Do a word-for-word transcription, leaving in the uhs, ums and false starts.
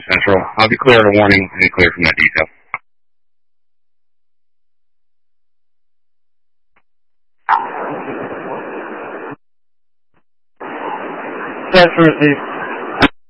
Central. I'll be clear of a warning and clear from that detail. Central received.